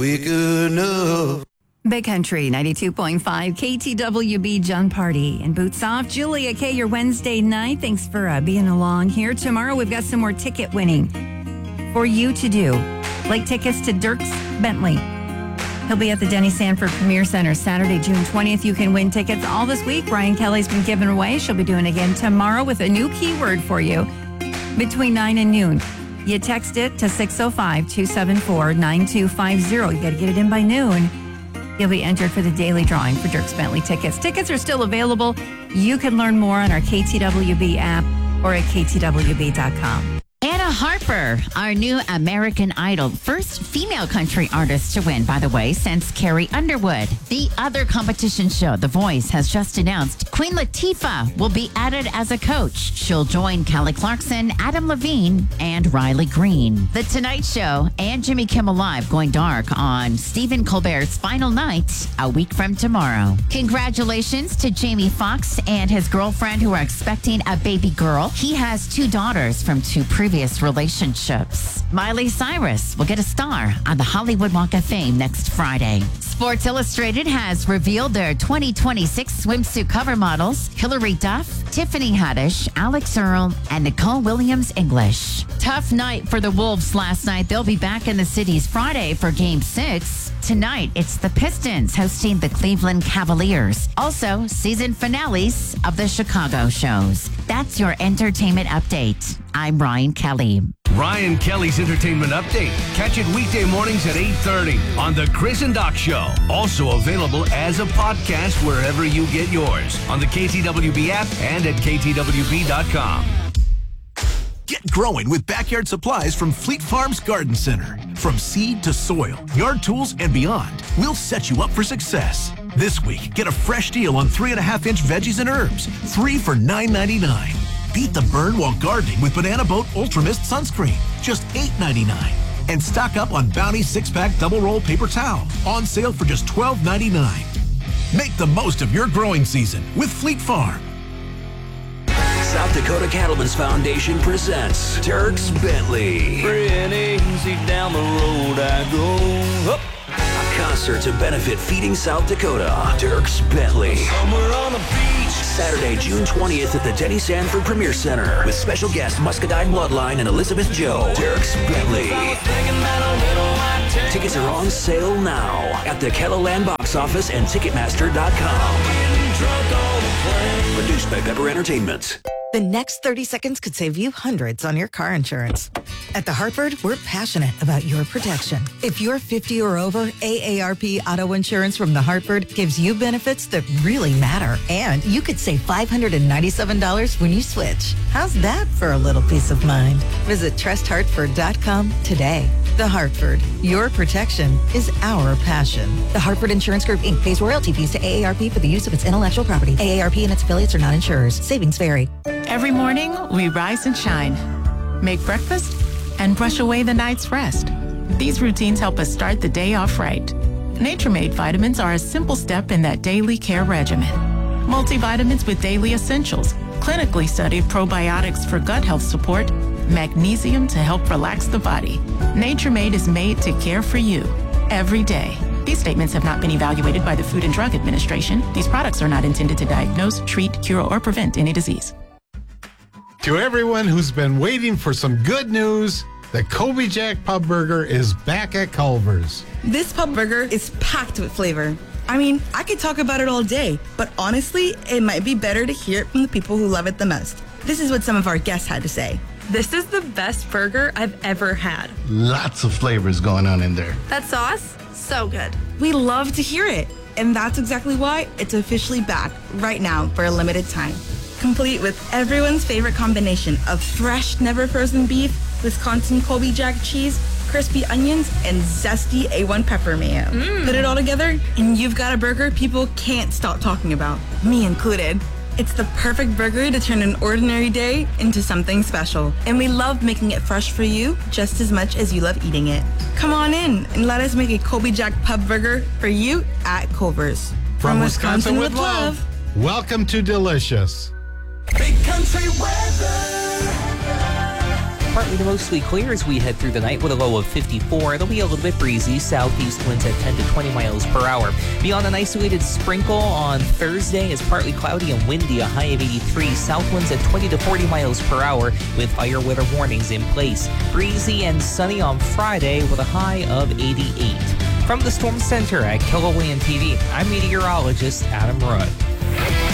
Quick enough. Big Country 92.5 KTWB John Party and Boots Off. Julia K, your Wednesday night. Thanks for being along here. Tomorrow we've got some more ticket winning for you to do. Like tickets to Dierks Bentley. He'll be at the Denny Sanford Premier Center Saturday, June 20th. You can win tickets all this week. Ryan Kelly's been giving away. She'll be doing it again tomorrow with a new keyword for you between 9 and noon. You text it to 605-274-9250. You got to get it in by noon. You'll be entered for the daily drawing for Dierks Bentley tickets. Tickets are still available. You can learn more on our KTWB app or at ktwb.com. Anna Harper, our new American Idol, first female country artist to win, by the way, since Carrie Underwood. The other competition show, The Voice, has just announced Queen Latifah will be added as a coach. She'll join Kelly Clarkson, Adam Levine, and Riley Green. The Tonight Show and Jimmy Kimmel Live going dark on Stephen Colbert's final night a week from tomorrow. Congratulations to Jamie Foxx and his girlfriend who are expecting a baby girl. He has 2 daughters from 2 previous relationships. Miley Cyrus will get a star on the Hollywood Walk of Fame next Friday. Sports Illustrated has revealed their 2026 swimsuit cover models: Hilary Duff, Tiffany Haddish, Alex Earle, and Nicole Williams English. Tough night for the Wolves last night. They'll be back in the cities Friday for Game 6. Tonight, it's the Pistons hosting the Cleveland Cavaliers. Also, season finales of the Chicago shows. That's your entertainment update. I'm Ryan Kelly. Ryan Kelly's Entertainment Update. Catch it weekday mornings at 8:30 on The Chris and Doc Show. Also available as a podcast wherever you get yours on the KTWB app and at ktwb.com. Get growing with backyard supplies from Fleet Farms Garden Center. From seed to soil, yard tools, and beyond, we'll set you up for success. This week, get a fresh deal on 3.5-inch veggies and herbs, 3 for $9.99. Beat the burn while gardening with Banana Boat Ultra Mist Sunscreen, just $8.99. And stock up on Bounty 6-pack double roll paper towel, on sale for just $12.99. Make the most of your growing season with Fleet Farm. South Dakota Cattlemen's Foundation presents Dierks Bentley. Free and easy down the road I go. Up. A concert to benefit Feeding South Dakota. Dierks Bentley. Somewhere on the beach. Saturday, June 20th at the Denny Sanford Premier Center with special guest Muscadine Bloodline and Elizabeth Joe. Dierks Bentley. Tickets are on sale now at the Kelloland box office and Ticketmaster.com. Produced by Pepper Entertainment. The next 30 seconds could save you hundreds on your car insurance. At The Hartford, we're passionate about your protection. If you're 50 or over, AARP Auto Insurance from The Hartford gives you benefits that really matter. And you could save $597 when you switch. How's that for a little peace of mind? Visit trusthartford.com today. The Hartford, your protection is our passion. The Hartford Insurance Group, Inc. pays royalty fees to AARP for the use of its intellectual property. AARP and its affiliates are not insurers. Savings vary. Every morning, we rise and shine, make breakfast, and brush away the night's rest. These routines help us start the day off right. Nature-Made vitamins are a simple step in that daily care regimen. Multivitamins with daily essentials, clinically studied probiotics for gut health support, magnesium to help relax the body. Nature-Made is made to care for you every day. These statements have not been evaluated by the Food and Drug Administration. These products are not intended to diagnose, treat, cure, or prevent any disease. To everyone who's been waiting for some good news, the Kobe Jack Pub Burger is back at Culver's. This pub burger is packed with flavor. I mean, I could talk about it all day, but honestly, it might be better to hear it from the people who love it the most. This is what some of our guests had to say. This is the best burger I've ever had. Lots of flavors going on in there. That sauce, so good. We love to hear it. And that's exactly why it's officially back right now for a limited time. Complete with everyone's favorite combination of fresh, never frozen beef, Wisconsin Colby Jack cheese, crispy onions, and zesty A1 pepper mayo. Put it all together, and you've got a burger people can't stop talking about, me included. It's the perfect burger to turn an ordinary day into something special. And we love making it fresh for you just as much as you love eating it. Come on in and let us make a Colby Jack Pub Burger for you at Culver's. From Wisconsin with love. Welcome to Delicious. Big country weather. partly to mostly clear as we head through the night with a low of 54. It'll be a little bit breezy. Southeast winds at 10 to 20 miles per hour. Beyond an isolated sprinkle on Thursday, it's partly cloudy and windy, a high of 83. South winds at 20 to 40 miles per hour with fire weather warnings in place. Breezy and sunny on Friday with a high of 88. From the Storm Center at Kilgalena TV, I'm meteorologist Adam Rudd.